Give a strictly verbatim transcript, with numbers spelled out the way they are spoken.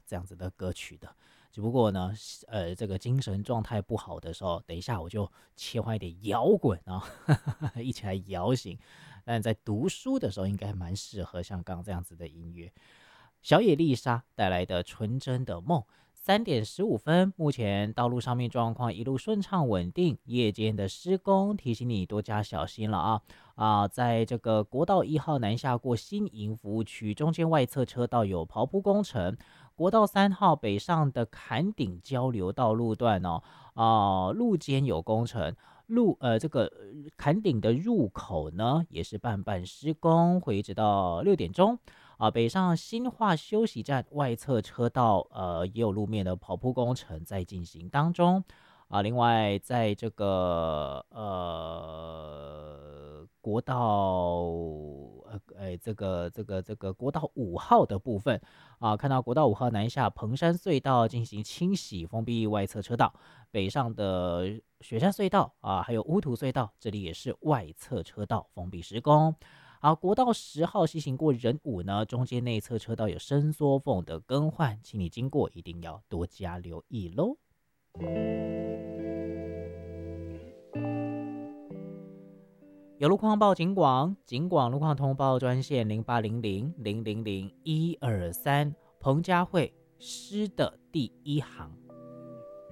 这样子的歌曲的。只不过呢，呃，这个精神状态不好的时候，等一下我就切换一点摇滚啊，一起来摇醒。但在读书的时候，应该蛮适合像刚刚这样子的音乐。小野丽莎带来的《纯真的梦》。三点十五分，目前道路上面状况一路顺畅稳定，夜间的施工提醒你多加小心了啊啊！在这个国道一号南下过新营服务区，中间外侧车道有刨铺工程；国道三号北上的坎顶交流道路段哦啊，路肩有工程。路呃，这个坎顶的入口呢，也是半半施工，会一直到六点钟。啊，北上新化休息站外侧车道，呃，也有路面的跑铺工程在进行当中。啊，另外在这个呃国道呃哎这个这个这个国道五号的部分啊，看到国道五号南下彭山隧道进行清洗，封闭外侧车道。北上的雪山隧道啊，还有乌图隧道，这里也是外侧车道封闭施工。好，国道十号西行过仁武呢，中间内侧车道有伸缩缝的更换，请你经过一定要多加留意喽。有路况报警广，警广路况通报专线零八零零零零零一二三，彭佳慧诗的第一行。